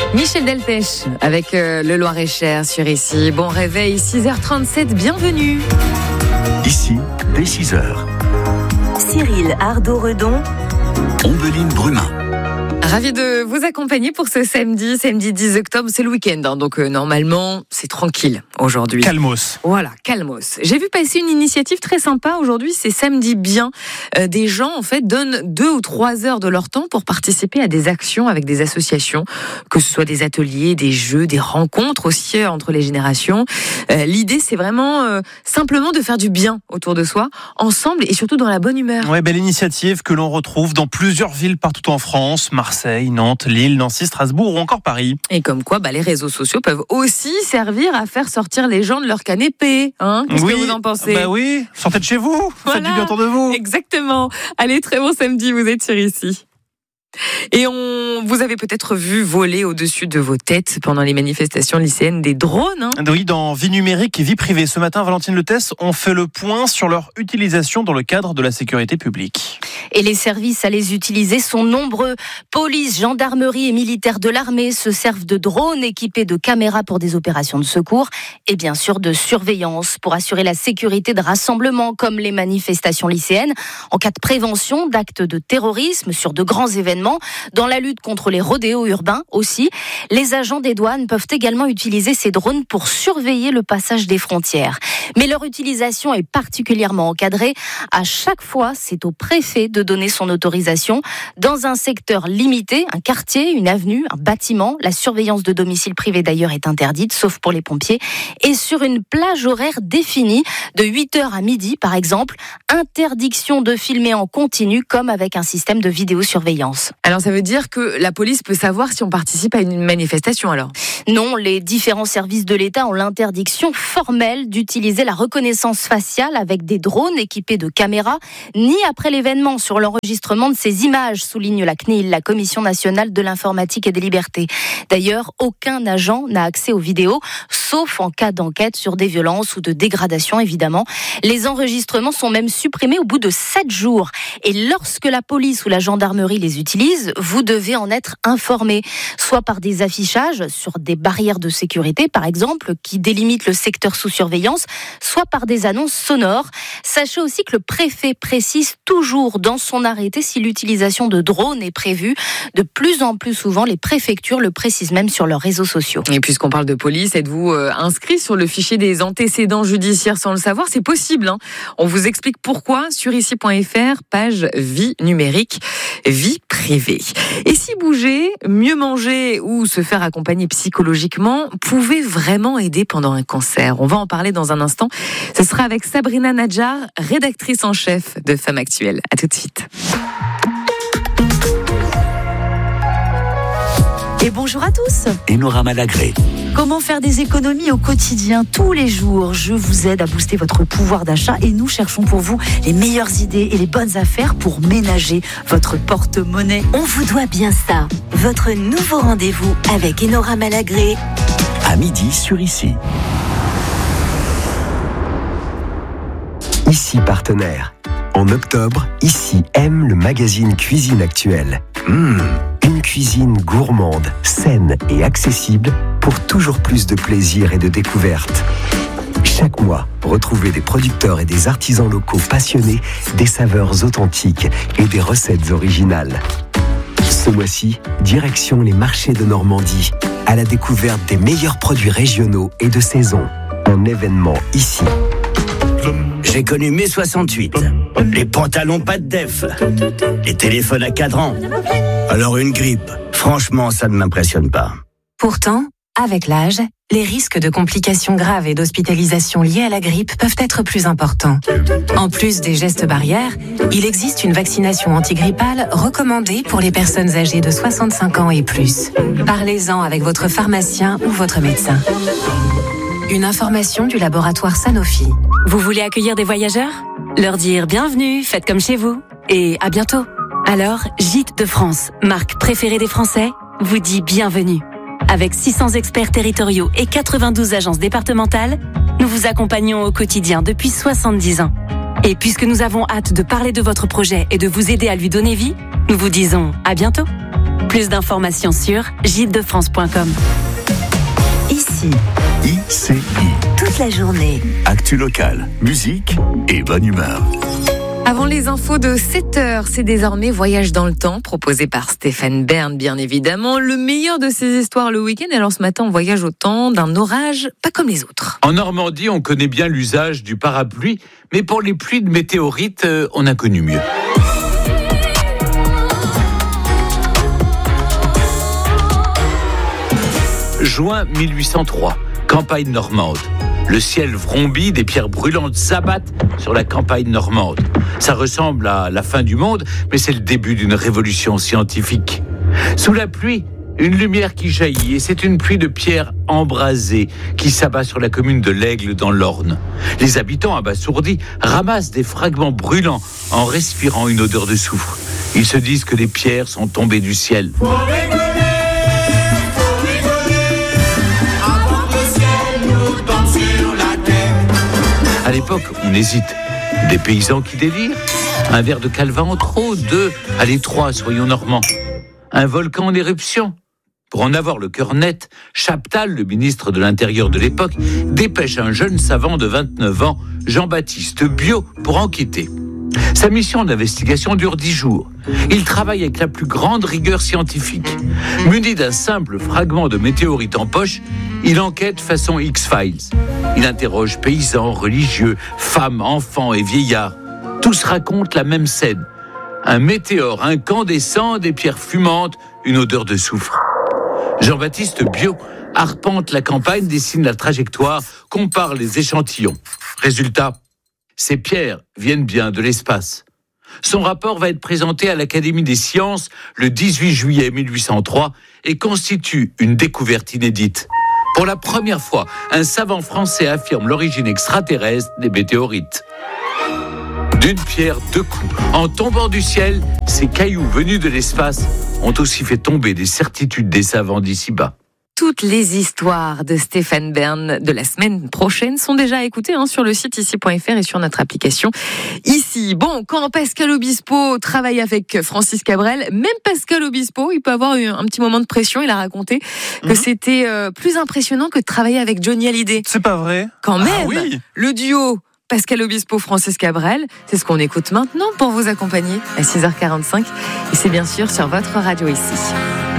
Michel Delpech avec le Loir-et-Cher sur Ici. Bon réveil, 6h37, bienvenue. Ici, dès 6h. Cyril Ardo-Redon, Ombeline Brumin. Ravi de vous accompagner pour ce samedi 10 octobre, c'est le week-end, donc normalement c'est tranquille aujourd'hui. Calmos. Voilà, calmos. J'ai vu passer une initiative très sympa aujourd'hui, c'est Samedi Bien. Des gens en fait donnent 2 ou 3 heures de leur temps pour participer à des actions avec des associations, que ce soit des ateliers, des jeux, des rencontres aussi entre les générations. L'idée c'est vraiment simplement de faire du bien autour de soi, ensemble et surtout dans la bonne humeur. Ouais, belle initiative que l'on retrouve dans plusieurs villes partout en France, Marseille, Nantes, Lille, Nancy, Strasbourg ou encore Paris. Et comme quoi, les réseaux sociaux peuvent aussi servir à faire sortir les gens de leur canapé. Qu'est-ce que vous en pensez ? Oui, sortez de chez vous, faites du bien autour de vous. Exactement. Allez, très bon samedi, vous êtes sur Ici. Et vous avez peut-être vu voler au-dessus de vos têtes pendant les manifestations lycéennes des drones. Oui, dans Vie numérique et Vie privée. Ce matin, Valentine Letès, on fait le point sur leur utilisation dans le cadre de la sécurité publique. Et les services à les utiliser sont nombreux. Police, gendarmerie et militaires de l'armée se servent de drones équipés de caméras pour des opérations de secours et bien sûr de surveillance pour assurer la sécurité de rassemblements comme les manifestations lycéennes, en cas de prévention d'actes de terrorisme sur de grands événements. Dans la lutte contre les rodéos urbains aussi, les agents des douanes peuvent également utiliser ces drones pour surveiller le passage des frontières. Mais leur utilisation est particulièrement encadrée. À chaque fois, c'est au préfet de donner son autorisation. Dans un secteur limité, un quartier, une avenue, un bâtiment, la surveillance de domicile privé d'ailleurs est interdite, sauf pour les pompiers. Et sur une plage horaire définie, de 8h à midi par exemple, interdiction de filmer en continu comme avec un système de vidéosurveillance. Alors ça veut dire que la police peut savoir si on participe à une manifestation alors ? Non, les différents services de l'État ont l'interdiction formelle d'utiliser la reconnaissance faciale avec des drones équipés de caméras, ni après l'événement sur l'enregistrement de ces images, souligne la CNIL, la Commission nationale de l'informatique et des libertés. D'ailleurs, aucun agent n'a accès aux vidéos, sauf en cas d'enquête sur des violences ou de dégradation, évidemment. Les enregistrements sont même supprimés au bout de 7 jours. Et lorsque la police ou la gendarmerie les utilise, vous devez en être informé, soit par des affichages sur des barrières de sécurité, par exemple, qui délimitent le secteur sous surveillance, soit par des annonces sonores. Sachez aussi que le préfet précise toujours dans son arrêté si l'utilisation de drones est prévue. De plus en plus souvent, les préfectures le précisent même sur leurs réseaux sociaux. Et puisqu'on parle de police, êtes-vous inscrit sur le fichier des antécédents judiciaires sans le savoir ? C'est possible. On vous explique pourquoi sur ici.fr, page Vie numérique, Vie privée. Et si bouger, mieux manger ou se faire accompagner psychologiquement pouvait vraiment aider pendant un cancer ? On va en parler dans un instant. Ce sera avec Sabrina Nadjar, rédactrice en chef de Femmes Actuelles. À tout de suite. Et bonjour à tous. Enora Malagré. Comment faire des économies au quotidien, tous les jours ? Je vous aide à booster votre pouvoir d'achat et nous cherchons pour vous les meilleures idées et les bonnes affaires pour ménager votre porte-monnaie. On vous doit bien ça. Votre nouveau rendez-vous avec Enora Malagré. À midi sur Ici. Ici partenaire. En octobre, Ici aime le magazine Cuisine Actuelle. Une cuisine gourmande, saine et accessible pour toujours plus de plaisir et de découverte. Chaque mois, retrouvez des producteurs et des artisans locaux passionnés, des saveurs authentiques et des recettes originales. Ce mois-ci, direction les marchés de Normandie, à la découverte des meilleurs produits régionaux et de saison. Un événement ici. J'ai connu mai 68, les pantalons pas de def, les téléphones à cadran. Alors une grippe, franchement ça ne m'impressionne pas. Pourtant, avec l'âge, les risques de complications graves et d'hospitalisation liées à la grippe peuvent être plus importants. En plus des gestes barrières, il existe une vaccination antigrippale recommandée pour les personnes âgées de 65 ans et plus. Parlez-en avec votre pharmacien ou votre médecin. Une information du laboratoire Sanofi. Vous voulez accueillir des voyageurs ? Leur dire bienvenue, faites comme chez vous et à bientôt. Alors, Gîtes de France, marque préférée des Français, vous dit bienvenue. Avec 600 experts territoriaux et 92 agences départementales, nous vous accompagnons au quotidien depuis 70 ans. Et puisque nous avons hâte de parler de votre projet et de vous aider à lui donner vie, nous vous disons à bientôt. Plus d'informations sur gîtesdefrance.com. Ici, ICI. toute la journée. Actu locale, musique et bonne humeur. Avant les infos de 7h, c'est désormais Voyage dans le temps, proposé par Stéphane Bern, bien évidemment. Le meilleur de ses histoires le week-end. Alors ce matin, on voyage au temps d'un orage pas comme les autres. En Normandie, on connaît bien l'usage du parapluie, mais pour les pluies de météorites, on a connu mieux. Juin 1803, campagne normande. Le ciel vrombit, des pierres brûlantes s'abattent sur la campagne normande. Ça ressemble à la fin du monde, mais c'est le début d'une révolution scientifique. Sous la pluie, une lumière qui jaillit, et c'est une pluie de pierres embrasées qui s'abat sur la commune de l'Aigle dans l'Orne. Les habitants, abasourdis, ramassent des fragments brûlants en respirant une odeur de soufre. Ils se disent que les pierres sont tombées du ciel. À l'époque, on hésite. Des paysans qui délirent. Un verre de calvin en trop. 2, allez 3, soyons normands. Un volcan en éruption. Pour en avoir le cœur net, Chaptal, le ministre de l'Intérieur de l'époque, dépêche un jeune savant de 29 ans, Jean-Baptiste Biot, pour enquêter. Sa mission d'investigation dure 10 jours. Il travaille avec la plus grande rigueur scientifique. Muni d'un simple fragment de météorite en poche, il enquête façon X-Files. Il interroge paysans, religieux, femmes, enfants et vieillards. Tous racontent la même scène. Un météore incandescent, des pierres fumantes, une odeur de soufre. Jean-Baptiste Biot arpente la campagne, dessine la trajectoire, compare les échantillons. Résultat, ces pierres viennent bien de l'espace. Son rapport va être présenté à l'Académie des sciences le 18 juillet 1803 et constitue une découverte inédite. Pour la première fois, un savant français affirme l'origine extraterrestre des météorites. D'une pierre, 2 coups. En tombant du ciel, ces cailloux venus de l'espace ont aussi fait tomber des certitudes des savants d'ici-bas. Toutes les histoires de Stéphane Bern de la semaine prochaine sont déjà à écouter sur le site ici.fr et sur notre application ici. Bon, quand Pascal Obispo travaille avec Francis Cabrel, même Pascal Obispo, il peut avoir eu un petit moment de pression. Il a raconté que c'était plus impressionnant que de travailler avec Johnny Hallyday. C'est pas vrai? Quand même, oui. Le duo Pascal Obispo, Francis Cabrel, c'est ce qu'on écoute maintenant pour vous accompagner à 6h45. Et c'est bien sûr sur votre radio ici.